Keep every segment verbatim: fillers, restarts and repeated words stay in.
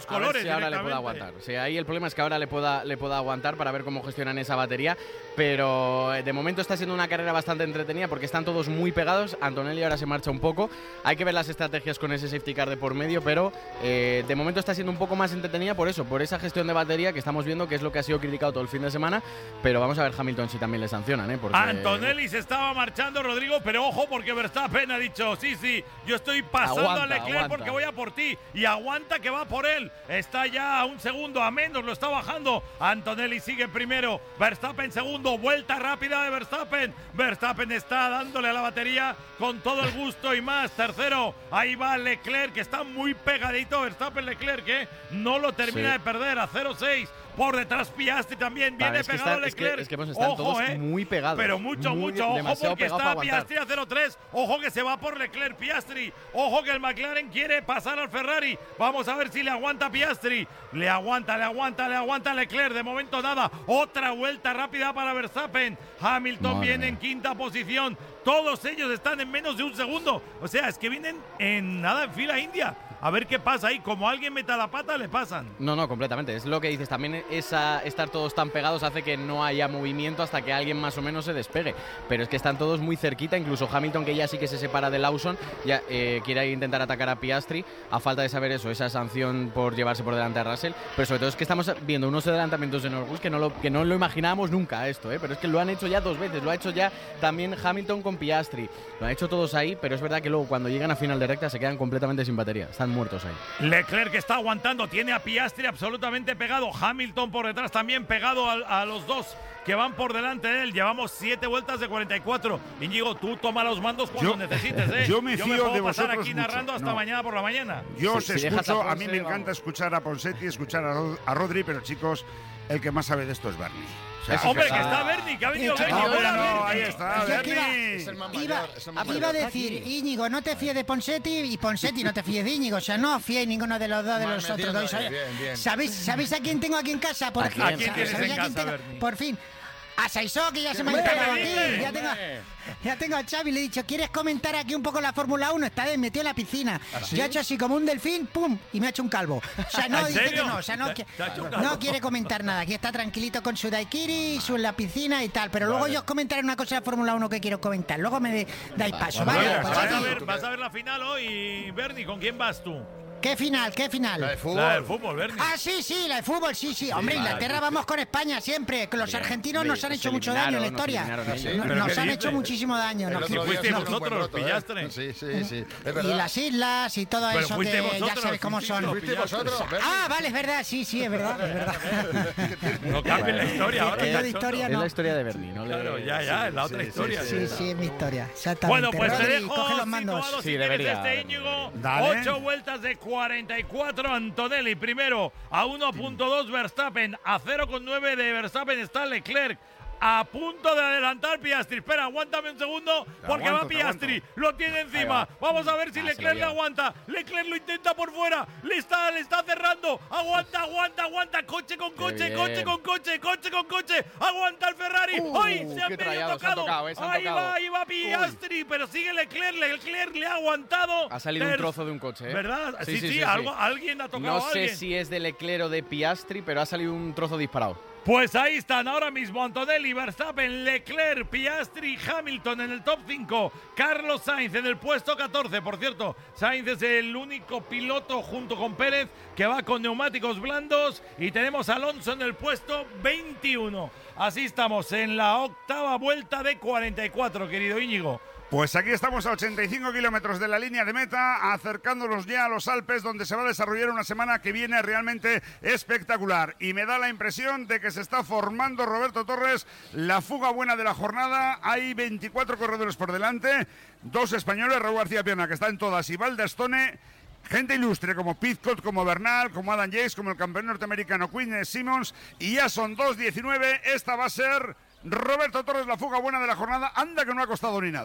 los colores. Si ahora le pueda aguantar. Sí, ahí el problema es que ahora le pueda, le pueda aguantar para ver cómo gestionan esa batería. Pero de momento está siendo una carrera bastante entretenida porque están todos muy pegados. Antonelli ahora se marcha un poco. Hay que ver las estrategias con ese safety car de por medio, pero eh, de momento está siendo un poco más entretenida por eso, por esa gestión de batería que estamos viendo, que es lo que ha sido criticado todo el fin de semana. Pero vamos a ver Hamilton si también le sancionan, ¿eh? Porque Antonelli se estaba marchando, Rodrigo, pero ojo porque Verstappen ha dicho, sí, sí, yo estoy pasando aguanta, a Leclerc aguanta. porque voy a por ti. Y aguanta que va por él. Está ya a un segundo a menos, lo está bajando. Antonelli sigue primero, Verstappen segundo, vuelta rápida de Verstappen. Verstappen está dándole a la batería con todo el gusto y más. Tercero, ahí va Leclerc, que está muy pegadito. Verstappen, Leclerc, que no lo termina sí. de perder a cero seis. Por detrás Piastri también viene vale, es pegado que está, Leclerc. Es que, es que pues están ojo, todos eh. muy pegados. Pero mucho, muy, mucho. Ojo porque está Piastri a cero tres. Ojo que se va por Leclerc Piastri. Ojo que el McLaren quiere pasar al Ferrari. Vamos a ver si le aguanta Piastri. Le aguanta, le aguanta, le aguanta Leclerc. De momento nada. Otra vuelta rápida para Verstappen. Hamilton Madre viene mía. en quinta posición. Todos ellos están en menos de un segundo. O sea, es que vienen en nada en fila india. A ver qué pasa ahí. Como alguien meta la pata, le pasan. No, no, completamente. Es lo que dices. También esa, estar todos tan pegados hace que no haya movimiento hasta que alguien más o menos se despegue. Pero es que están todos muy cerquita. Incluso Hamilton, que ya sí que se separa de Lawson, ya eh, quiere intentar atacar a Piastri. A falta de saber eso, esa sanción por llevarse por delante a Russell. Pero sobre todo es que estamos viendo unos adelantamientos de Norris que no lo, que no lo imaginábamos nunca esto, ¿eh? Pero es que lo han hecho ya dos veces. Lo ha hecho ya también Hamilton con Piastri. Lo han hecho todos ahí, pero es verdad que luego cuando llegan a final de recta se quedan completamente sin batería. Están muertos ahí. Leclerc que está aguantando, tiene a Piastri absolutamente pegado, Hamilton por detrás también pegado a, a los dos que van por delante de él. Llevamos siete vueltas de cuarenta y cuatro. Íñigo, tú toma los mandos cuando yo, necesites, ¿eh? Yo me yo fío me puedo de pasar vosotros aquí mucho. narrando hasta no. mañana por la mañana. Yo os si, si escucho, a, a mí me encanta vamos. escuchar a Ponseti, escuchar a, Rod, a Rodri, pero chicos, el que más sabe de esto es Bernie. O sea, Hombre, que que está Bernie, que ha venido Sí, Bernie. no, Hola, no, Bernie. ahí está, Yo que iba- Bernie. Es el más Iba, mayor, es el más iba a mayor. decir, Íñigo, no te fíes de Ponsetti y Ponsetti no te fíes de Íñigo. O sea, no os fiéis ninguno de los dos de Mal los otros metiendo dos. ahí, bien, bien. ¿Sabéis, ¿Sabéis a quién tengo aquí en casa? Por ¿A quién? ¿A quién tienes ¿Sabéis en a quién casa, tengo? Bernie? Por fin. A Saisó, que ya se me ha Hombre, instalado hombre, aquí. Ya tengo, ya tengo a Xavi, le he dicho, ¿quieres comentar aquí un poco la Fórmula uno? Está de metido en la piscina. Yo he hecho así como un delfín, pum, y me ha hecho un calvo. O sea, no, ¿En dice serio? que no. O sea, no, ¿Te- que- te ha hecho un calvo? no quiere comentar nada. Aquí está tranquilito con su daiquiri y su en la piscina y tal. Pero luego Vale. yo os comentaré una cosa de Fórmula uno que quiero comentar. Luego me de- dais paso, Bueno, ¿vale? vale, Pues Vas aquí. a, ver, vas a ver la final hoy, Bernie. ¿Con quién vas tú? ¿Qué final? ¿Qué final? La de fútbol. La del fútbol, Bernie. Ah, sí, sí, la de fútbol, sí, sí. Hombre, Inglaterra vamos con España siempre. Que los Bien, argentinos bien, nos han nos hecho mucho daño en la eliminaron, historia. nos eliminaron ellos. Nos- ¿Pero Nos qué han dices? hecho muchísimo daño. El Nos- otro día fuisteis fuimos un buen vosotros, roto, ¿eh? pillaste. Sí, sí, sí. Es Y verdad. las islas y todo Pero eso fuiste que vosotros, ya sabes cómo fuisteis son. los ¿Fuiste vosotros? Bernie? Ah, vale, es verdad, sí, sí, es verdad, es verdad. No cambien la historia ahora. Que yo de cachondo. historia Es no. la historia de Bernie, ¿no? Claro, Le- ya, ya, es la sí, otra sí, historia. Sí, sí, es mi historia. Exactamente. Bueno, pues te Rodri, dejo coge los mandos. situado, Sí, si quieres, debería. este Íñigo. Dale. Ocho vueltas de cuarenta y cuatro. Antonelli primero a uno punto dos Verstappen. A cero punto nueve de Verstappen está Leclerc. A punto de adelantar Piastri. Espera, aguántame un segundo porque aguanto, va te Piastri. aguanto. Lo tiene encima. va. Vamos a ver si Ah, se Leclerc lo le lleva. aguanta. Leclerc lo intenta por fuera. Le está, le está cerrando. Aguanta, aguanta, aguanta. Coche con coche, bien. coche con coche, coche con coche. Aguanta el Ferrari. Uh, ¡Ay! Se han qué medio trayados, se han tocado. tocado, eh, se han Ahí tocado. va, ahí va Piastri. Pero sigue Leclerc. Leclerc le ha aguantado. Ha salido un Ter- trozo de un coche, ¿eh? ¿Verdad? Sí, sí, sí, sí, algo, sí. alguien ha tocado No a sé alguien. si es de Leclerc o de Piastri, pero ha salido un trozo disparado. Pues ahí están ahora mismo Antonelli, Verstappen, Leclerc, Piastri, Hamilton en el top cinco. Carlos Sainz en el puesto catorce. Por cierto, Sainz es el único piloto junto con Pérez que va con neumáticos blandos. Y tenemos a Alonso en el puesto veintiuno. Así estamos en la octava vuelta de cuarenta y cuatro, querido Íñigo. Pues aquí estamos a ochenta y cinco kilómetros de la línea de meta, acercándonos ya a los Alpes, donde se va a desarrollar una semana que viene realmente espectacular. Y me da la impresión de que se está formando, Roberto Torres, la fuga buena de la jornada. Hay veinticuatro corredores por delante, dos españoles, Raúl García Pierna, que está en todas, y Valdestone. Gente ilustre como Pizcott, como Bernal, como Adam Yates, como el campeón norteamericano Quinn Simmons. Y ya son dos diecinueve. Esta va a ser, Roberto Torres, la fuga buena de la jornada. Anda que no ha costado ni nada.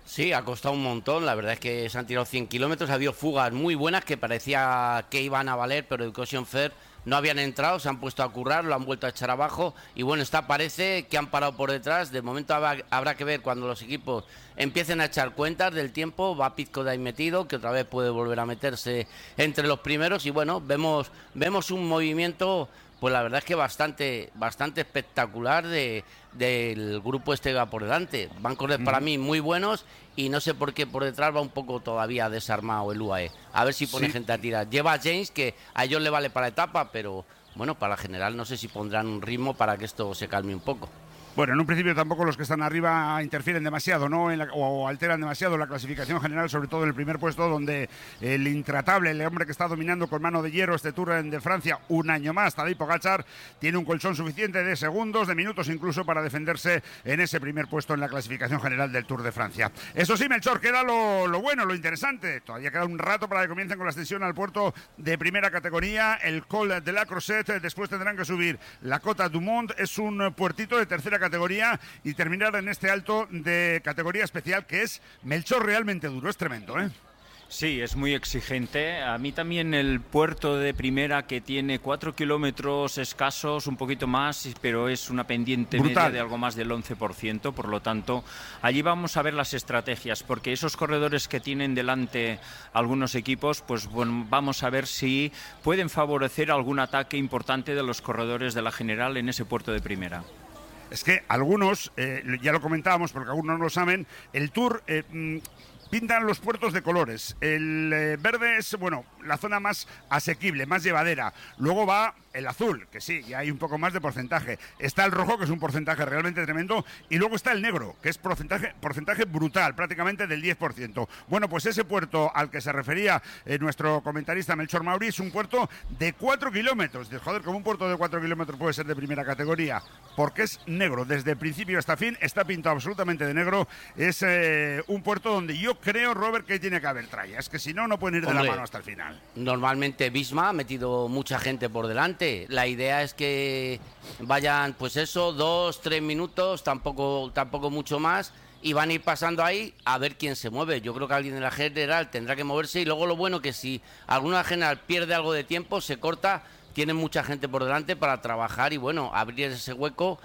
Sí, ha costado un montón, la verdad es que se han tirado cien kilómetros, ha habido fugas muy buenas que parecía que iban a valer, pero Education First no habían entrado, se han puesto a currar, lo han vuelto a echar abajo y bueno, está parece que han parado por detrás. De momento habrá, habrá que ver cuando los equipos empiecen a echar cuentas del tiempo. Va Pizco ahí metido, que otra vez puede volver a meterse entre los primeros y bueno, vemos, vemos un movimiento, pues la verdad es que bastante, bastante espectacular de, del grupo este que va por delante. Van correr para mí muy buenos y no sé por qué por detrás va un poco todavía desarmado el U A E. A ver si pone sí. gente a tirar. Lleva a James, que a ellos le vale para etapa, pero bueno, para la general no sé si pondrán un ritmo para que esto se calme un poco. Bueno, en un principio tampoco los que están arriba interfieren demasiado, ¿no? En la, o alteran demasiado la clasificación general, sobre todo en el primer puesto, donde el intratable, el hombre que está dominando con mano de hierro este Tour de Francia un año más, Tadej Pogačar, tiene un colchón suficiente de segundos, de minutos incluso, para defenderse en ese primer puesto en la clasificación general del Tour de Francia. Eso sí, Melchor, queda lo, lo bueno, lo interesante. Todavía queda un rato para que comiencen con la ascensión al puerto de primera categoría, el Col de la Crozet. Después tendrán que subir la Cota du Mont, es un puertito de tercera categoría. categoría y terminar en este alto de categoría especial que es, Melchor, realmente duro, es tremendo, ¿eh? Sí, es muy exigente. A mí también el puerto de primera, que tiene cuatro kilómetros escasos, un poquito más, pero es una pendiente brutal, media de algo más del once por ciento, por lo tanto, allí vamos a ver las estrategias, porque esos corredores que tienen delante algunos equipos, pues bueno, vamos a ver si pueden favorecer algún ataque importante de los corredores de la general en ese puerto de primera. Es que algunos, eh, ya lo comentábamos porque algunos no lo saben, el Tour eh, mm, pintan los puertos de colores. El eh, verde es, bueno, la zona más asequible, más llevadera. Luego va el azul, que sí, ya hay un poco más de porcentaje. Está el rojo, que es un porcentaje realmente tremendo. Y luego está el negro, que es porcentaje, porcentaje brutal, prácticamente del diez por ciento. Bueno, pues ese puerto al que se refería eh, nuestro comentarista Melchor Mauri es un puerto de cuatro kilómetros. De, joder, como un puerto de cuatro kilómetros puede ser de primera categoría, porque es negro. Desde principio hasta fin está pintado absolutamente de negro. Es eh, un puerto donde yo creo, Robert, que tiene que haber tralla. Es que si no, no pueden ir de Hombre, la mano hasta el final. Normalmente Visma ha metido mucha gente por delante. La idea es que vayan, pues eso, dos, tres minutos, tampoco, tampoco mucho más, y van a ir pasando ahí a ver quién se mueve. Yo creo que alguien de la general tendrá que moverse, y luego lo bueno que si alguna general pierde algo de tiempo, se corta, tienen mucha gente por delante para trabajar y bueno, abrir ese hueco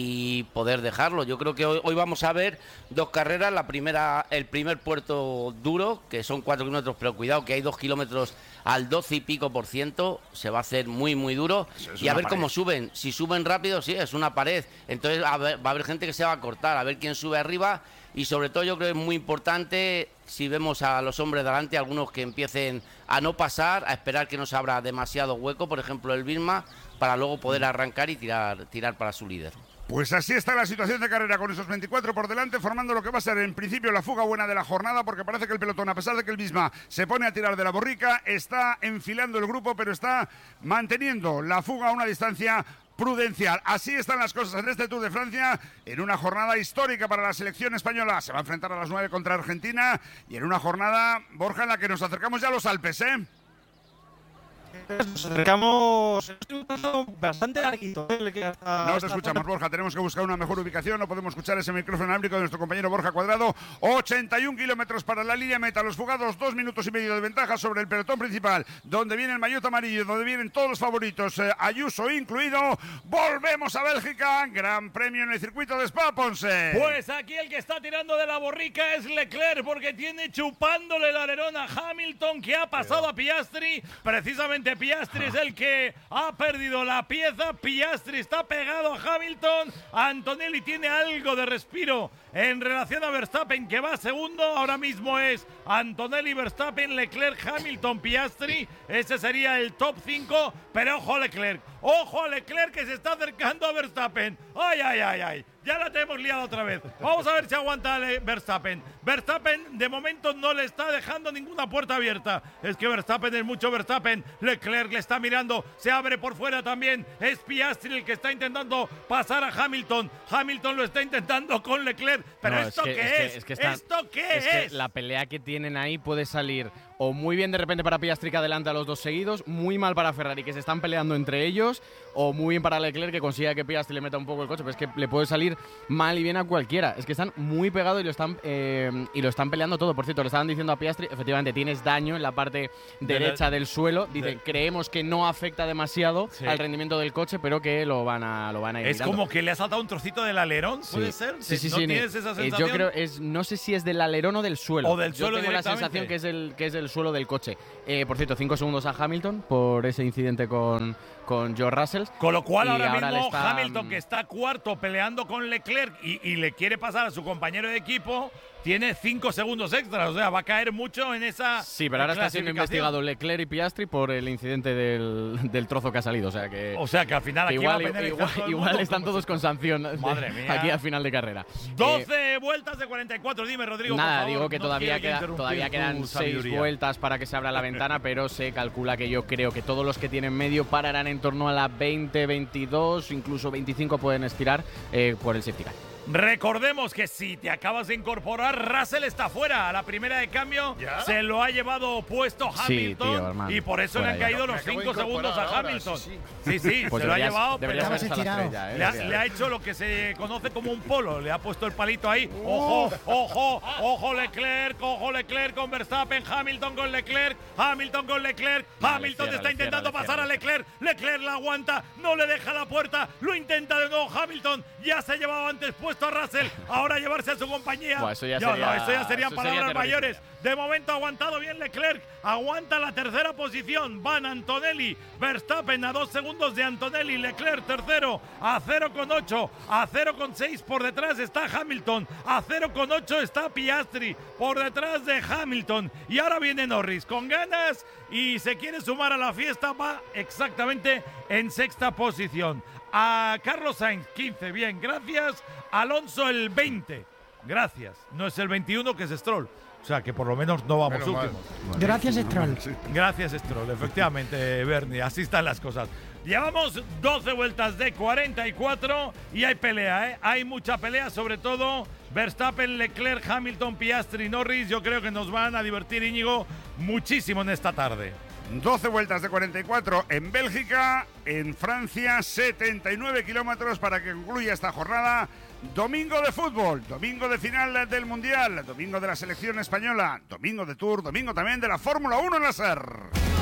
y poder dejarlo. Yo creo que hoy, hoy vamos a ver dos carreras. La primera, el primer puerto duro, que son cuatro kilómetros, pero cuidado que hay dos kilómetros al doce y pico por ciento, se va a hacer muy muy duro. Y a ver pared. Cómo suben. Si suben rápido, sí, es una pared. Entonces a ver, va a haber gente que se va a cortar, a ver quién sube arriba. Y sobre todo yo creo que es muy importante, si vemos a los hombres delante, algunos que empiecen a no pasar, a esperar que no se abra demasiado hueco, por ejemplo el Visma, para luego poder arrancar y tirar, tirar para su líder. Pues así está la situación de carrera, con esos veinticuatro por delante, formando lo que va a ser en principio la fuga buena de la jornada, porque parece que el pelotón, a pesar de que el Visma se pone a tirar de la borrica, está enfilando el grupo, pero está manteniendo la fuga a una distancia prudencial. Así están las cosas en este Tour de Francia, en una jornada histórica para la selección española. Se va a enfrentar a las nueve contra Argentina, y en una jornada, Borja, en la que nos acercamos ya a los Alpes, ¿eh? Nos acercamos bastante larguito. No te escuchamos, Borja, tenemos que buscar una mejor ubicación. No podemos escuchar ese micrófono inalámbrico de nuestro compañero Borja Cuadrado. ochenta y un kilómetros para la línea meta. Los fugados, dos minutos y medio de ventaja sobre el pelotón principal, donde viene el maillot amarillo, donde vienen todos los favoritos, eh, Ayuso incluido. Volvemos a Bélgica, gran premio en el circuito de Spa-Ponce. Pues aquí el que está tirando de la borrica es Leclerc, porque tiene chupándole el alerón a Hamilton, que ha pasado a Piastri. Precisamente Piastri es el que ha perdido la pieza. Piastri está pegado a Hamilton. Antonelli tiene algo de respiro en relación a Verstappen, que va segundo. Ahora mismo es Antonelli, Verstappen, Leclerc, Hamilton, Piastri. Ese sería el top cinco. Pero ojo a Leclerc, ojo a Leclerc, que se está acercando a Verstappen. Ay, ay, ay, ay. Ya la tenemos liada otra vez. Vamos a ver si aguanta Verstappen. Verstappen de momento no le está dejando ninguna puerta abierta. Es que Verstappen es mucho Verstappen. Leclerc le está mirando. Se abre por fuera también. Es Piastri el que está intentando pasar a Hamilton. Hamilton lo está intentando con Leclerc. Pero no, ¿esto es que, qué es? es? Que, es, que está, ¿Esto qué es? es? Que la pelea que tienen ahí puede salir o muy bien de repente para Piastri que adelanta a los dos seguidos, muy mal para Ferrari que se están peleando entre ellos, o muy bien para Leclerc que consiga que Piastri le meta un poco el coche, pero es que le puede salir mal y bien a cualquiera. Es que están muy pegados y lo están eh, y lo están peleando todo. Por cierto, le estaban diciendo a Piastri, efectivamente tienes daño en la parte derecha de la, del suelo. Dice, de, creemos que no afecta demasiado sí. al rendimiento del coche, pero que lo van a lo van a ir Es mirando. como que le ha saltado un trocito del alerón, ¿puede sí. ser? Sí, sí, ¿No sí. tienes esa sensación? Eh, yo creo es no sé si es del alerón o del suelo. O del suelo Yo tengo la sensación que es el que es el suelo del coche. Eh, por cierto, cinco segundos a Hamilton por ese incidente con con George Russell. Con lo cual ahora, ahora mismo está, Hamilton, que está cuarto peleando con Leclerc y, y le quiere pasar a su compañero de equipo, tiene cinco segundos extras. O sea, va a caer mucho en esa Sí, pero ahora está siendo investigado Leclerc y Piastri por el incidente del, del trozo que ha salido. O sea que, o sea, que al final que aquí igual, va a igual, todo igual están todos con sanción Madre mía. aquí al final de carrera. doce eh, vueltas de cuarenta y cuatro. Dime, Rodrigo, Nada, por favor, digo que no todavía, queda, todavía quedan seis vueltas para que se abra la ventana, pero se calcula que yo creo que todos los que tienen medio pararán en torno a la veinte, veintidós, incluso veinticinco pueden estirar eh, por el safety car. Recordemos que si te acabas de incorporar, Russell está fuera. A la primera de cambio ¿Ya? se lo ha llevado puesto Hamilton sí, tío, y por eso fuera le han caído ya. los cinco segundos a ahora, Hamilton. Sí, sí, sí, sí pues se lo ha llevado. Pero estrella, ¿eh? le, ha, le ha hecho lo que se conoce como un polo. Le ha puesto el palito ahí. Ojo, ojo, ojo Leclerc, ojo Leclerc con Verstappen, Hamilton con Leclerc, Hamilton con Leclerc. Vale, Hamilton cierra, está intentando cierra, pasar cierra. a Leclerc. Leclerc la aguanta, no le deja la puerta, lo intenta de nuevo Hamilton. Ya se ha llevado antes puesto a Russell. Ahora llevarse a su compañía. Buah, eso ya Yo, sería, no, eso ya serían eso palabras sería mayores. De momento ha aguantado bien Leclerc. Aguanta la tercera posición. Van Antonelli, Verstappen a dos segundos de Antonelli. Leclerc tercero a cero coma ocho. A cero coma seis por detrás está Hamilton. A cero coma ocho está Piastri por detrás de Hamilton. Y ahora viene Norris con ganas y se quiere sumar a la fiesta. Va exactamente en sexta posición. A Carlos Sainz, quince, bien, gracias. Alonso, el veinte, gracias. No es el veintiuno, que es Stroll. O sea, que por lo menos no vamos menos últimos. Mal. Gracias, Stroll. Gracias, Stroll, efectivamente, Bernie, así están las cosas. Llevamos doce vueltas de cuarenta y cuatro y hay pelea, ¿eh? Hay mucha pelea, sobre todo Verstappen, Leclerc, Hamilton, Piastri, Norris. Yo creo que nos van a divertir, Íñigo, muchísimo en esta tarde. doce vueltas de cuarenta y cuatro en Bélgica, en Francia setenta y nueve kilómetros para que concluya esta jornada. Domingo de fútbol, domingo de final del Mundial, domingo de la selección española, domingo de Tour, domingo también de la Fórmula uno en la SER.